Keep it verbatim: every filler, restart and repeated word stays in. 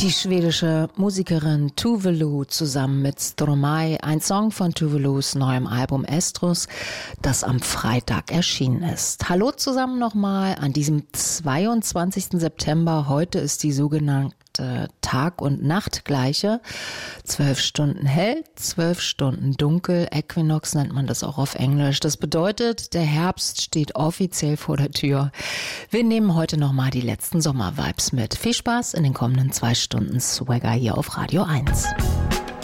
Die schwedische Musikerin Tuvalu zusammen mit Stromae, ein Song von Tuvalus neuem Album Estrus, das am Freitag erschienen ist. Hallo zusammen nochmal an diesem zweiundzwanzigsten September. Heute ist die sogenannte Tag- und Nachtgleiche. Zwölf Stunden hell, zwölf Stunden dunkel. Äquinox nennt man das auch auf Englisch. Das bedeutet, der Herbst steht offiziell vor der Tür. Wir nehmen heute nochmal die letzten Sommervibes mit. Viel Spaß in den kommenden zwei Stunden Swagger hier auf Radio eins.